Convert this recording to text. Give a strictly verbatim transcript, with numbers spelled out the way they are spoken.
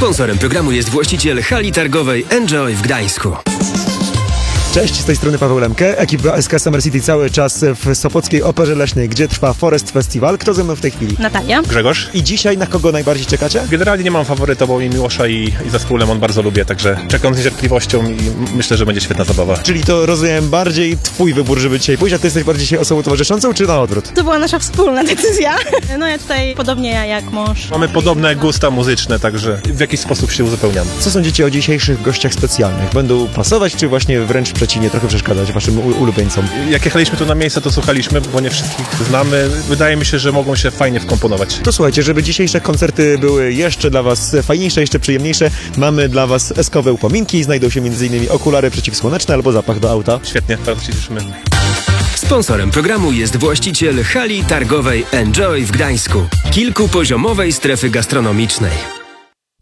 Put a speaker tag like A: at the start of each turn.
A: Sponsorem programu jest właściciel hali targowej Enjoy w Gdańsku.
B: Cześć, z tej strony Paweł Lemke, ekipa S K Summer City cały czas w Sopockiej Operze Leśnej, gdzie trwa Forest Festival. Kto ze mną w tej chwili?
C: Natalia.
D: Grzegorz.
B: I dzisiaj na kogo najbardziej czekacie?
D: Generalnie nie mam faworyta, bo i Miłosza i, i zespół Lemon bardzo lubię, także czekam z niecierpliwością i myślę, że będzie świetna zabawa.
B: Czyli to rozumiem bardziej twój wybór, żeby dzisiaj pójść, a ty jesteś bardziej dzisiaj osobą towarzyszącą, czy na odwrót?
C: To była nasza wspólna decyzja. No ja tutaj podobnie jak mąż.
D: Mamy podobne gusta muzyczne, także w jakiś sposób się uzupełniamy.
B: Co sądzicie o dzisiejszych gościach specjalnych? Będą pasować, czy właśnie wręcz przeciwnie, trochę przeszkadzać waszym u- ulubieńcom?
D: Jak jechaliśmy tu na miejsce, to słuchaliśmy, bo nie wszystkich znamy. Wydaje mi się, że mogą się fajnie wkomponować.
B: To słuchajcie, żeby dzisiejsze koncerty były jeszcze dla was fajniejsze, jeszcze przyjemniejsze, mamy dla was eskowe upominki. Znajdą się między innymi okulary przeciwsłoneczne albo zapach do auta.
D: Świetnie, bardzo się cieszymy.
A: Sponsorem programu jest właściciel hali targowej Enjoy w Gdańsku, kilkupoziomowej strefy gastronomicznej.